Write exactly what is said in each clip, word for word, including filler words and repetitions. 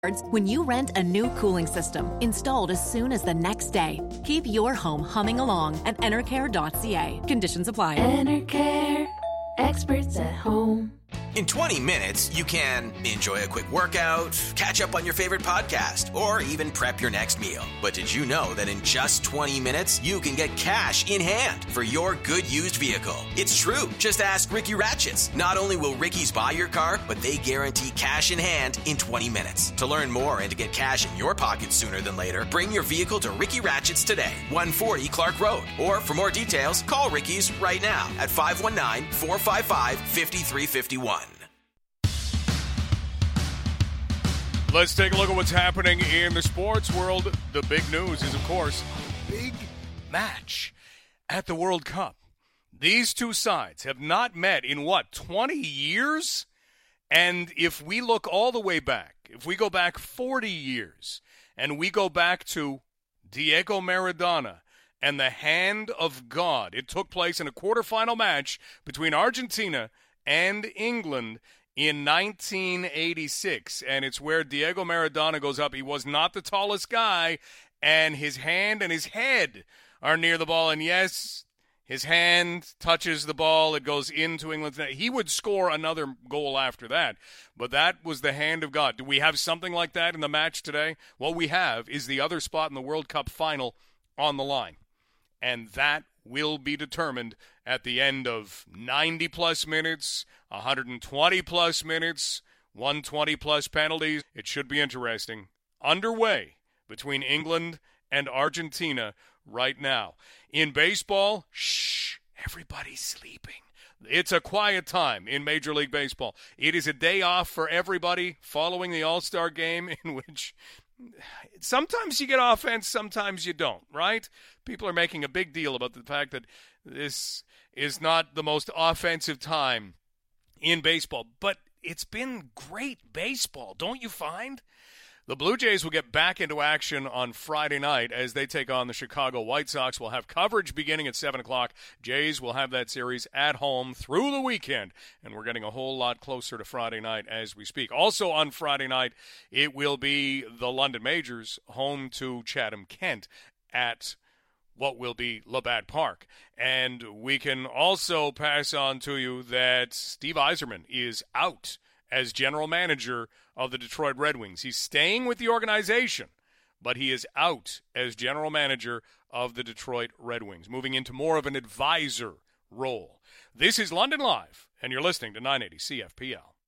when you rent a new cooling system installed as soon as the next day. Keep your home humming along at enercare dot c a. Conditions apply. Enercare, experts at home. In twenty minutes, you can enjoy a quick workout, catch up on your favorite podcast, or even prep your next meal. But did you know that in just twenty minutes, you can get cash in hand for your good used vehicle? It's true. Just ask Ricky Ratchets. Not only will Ricky's buy your car, but they guarantee cash in hand in twenty minutes. To learn more and to get cash in your pocket sooner than later, bring your vehicle to Ricky Ratchets today, one forty Clark Road. Or for more details, call Ricky's right now at five one nine, four five five, five three five one. Let's take a look at what's happening in the sports world. The big news is, of course, a big match at the World Cup. These two sides have not met in, what, twenty years? And if we look all the way back, if we go back forty years, and we go back to Diego Maradona and the hand of God, it took place in a quarterfinal match between Argentina and England in nineteen eighty-six, and it's where Diego Maradona goes up. He was not the tallest guy, and his hand and his head are near the ball, and yes, his hand touches the ball. It goes into England's net. He would score another goal after that, but that was the hand of God. Do we have something like that in the match today? What we have is the other spot in the World Cup final on the line, and that will be determined at the end of ninety-plus minutes, one hundred twenty-plus minutes, one hundred twenty-plus penalties. It should be interesting. Underway between England and Argentina right now. In baseball, shh, everybody's sleeping. It's a quiet time in Major League Baseball. It is a day off for everybody following the All-Star game, in which sometimes you get offense, sometimes you don't, right? People are making a big deal about the fact that this is not the most offensive time in baseball, but it's been great baseball, don't you find? The Blue Jays will get back into action on Friday night as they take on the Chicago White Sox. We'll have coverage beginning at seven o'clock. Jays will have that series at home through the weekend, and we're getting a whole lot closer to Friday night as we speak. Also on Friday night, it will be the London Majors home to Chatham-Kent at what will be Labatt Park. And we can also pass on to you that Steve Yzerman is out as general manager of the Detroit Red Wings. He's staying with the organization, but he is out as general manager of the Detroit Red Wings, moving into more of an advisor role. This is London Live, and you're listening to nine eighty C F P L.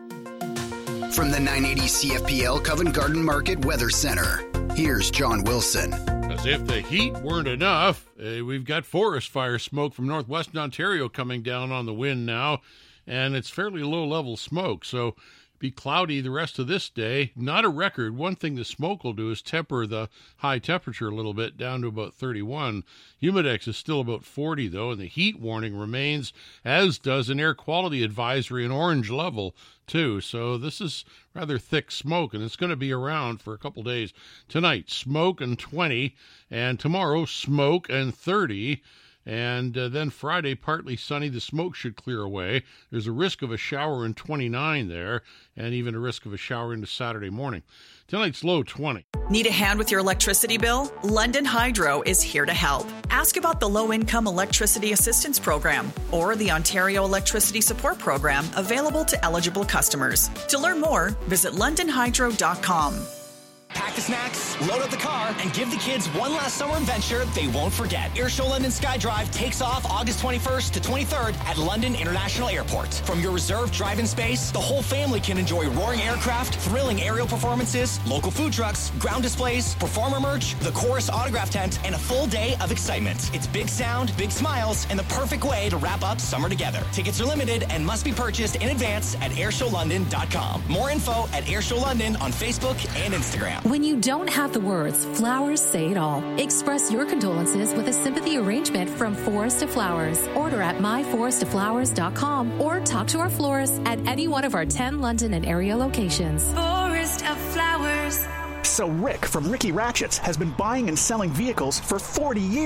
From the nine eighty C F P L Covent Garden Market Weather Center, here's John Wilson. As if the heat weren't enough, uh, we've got forest fire smoke from northwestern Ontario coming down on the wind now, and it's fairly low-level smoke, so be cloudy the rest of this day. Not a record. One thing the smoke will do is temper the high temperature a little bit down to about thirty-one. Humidex is still about forty, though, and the heat warning remains, as does an air quality advisory, an orange level, too. So this is rather thick smoke, and it's going to be around for a couple days. Tonight, smoke and twenty, and tomorrow, smoke and thirty. And uh, then Friday, partly sunny. The smoke should clear away. There's a risk of a shower in twenty-nine there, and even a risk of a shower into Saturday morning. Tonight's low, twenty. Need a hand with your electricity bill? London Hydro is here to help. Ask about the Low-Income Electricity Assistance Program or the Ontario Electricity Support Program available to eligible customers. To learn more, visit london hydro dot com. Pack the snacks, load up the car, and give the kids one last summer adventure they won't forget. Airshow London SkyDrive takes off August twenty-first to twenty-third at London International Airport. From your reserved drive-in space, the whole family can enjoy roaring aircraft, thrilling aerial performances, local food trucks, ground displays, performer merch, the Chorus autograph tent, and a full day of excitement. It's big sound, big smiles, and the perfect way to wrap up summer together. Tickets are limited and must be purchased in advance at airshow london dot com. More info at Airshow London on Facebook and Instagram. When you don't have the words, flowers say it all. Express your condolences with a sympathy arrangement from Forest of Flowers. Order at my forest of flowers dot com or talk to our florist at any one of our ten London and area locations. Forest of Flowers. So Rick from Ricky Ratchets has been buying and selling vehicles for forty years.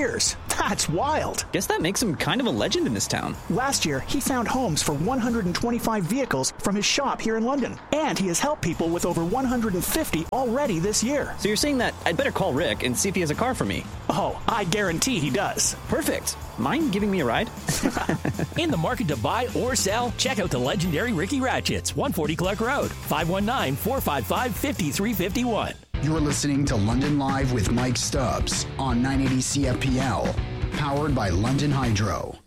That's wild. Guess that makes him kind of a legend in this town. Last year, he found homes for one hundred twenty-five vehicles from his shop here in London. And he has helped people with over one hundred fifty already this year. So you're saying that I'd better call Rick and see if he has a car for me? Oh, I guarantee he does. Perfect. Mind giving me a ride? In the market to buy or sell? Check out the legendary Ricky Ratchets, one forty Clark Road, five one nine, four five five, five three five one. You're listening to London Live with Mike Stubbs on nine eighty C F P L, powered by London Hydro.